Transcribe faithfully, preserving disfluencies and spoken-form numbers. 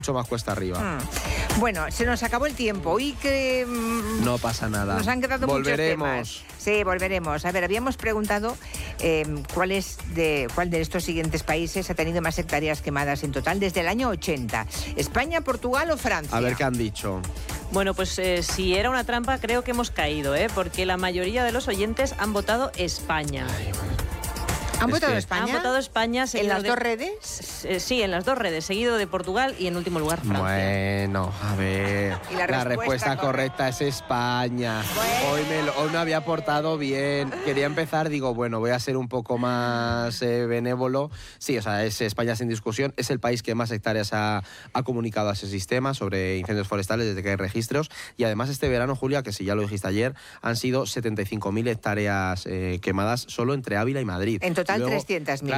mucho más cuesta arriba. Hmm. Bueno, se nos acabó el tiempo y que... Mmm, no pasa nada. Nos han quedado volveremos. muchos temas. Sí, volveremos. A ver, habíamos preguntado eh, cuál, es de, cuál de estos siguientes países ha tenido más hectáreas quemadas en total desde el año ochenta. ¿España, Portugal o Francia? A ver qué han dicho. Bueno, pues eh, si era una trampa, creo que hemos caído, ¿eh? Porque la mayoría de los oyentes han votado España. Ay, bueno. ¿Han Es votado que- España? Han votado España. ¿En seguido las de- dos redes? Eh, Sí, en las dos redes, seguido de Portugal y en último lugar Francia. Bueno, a ver. Y la la respuesta respuesta correcta es España. Bueno. Hoy, me, lo- hoy me había portado bien. Quería empezar, digo, bueno, voy a ser un poco más eh, benévolo. Sí, o sea, es España sin discusión. Es el país que más hectáreas ha, ha comunicado a ese sistema sobre incendios forestales desde que hay registros. Y además este verano, Julia, que si ya lo dijiste ayer, han sido setenta y cinco mil hectáreas eh, quemadas solo entre Ávila y Madrid. En total Luego, trescientas mil.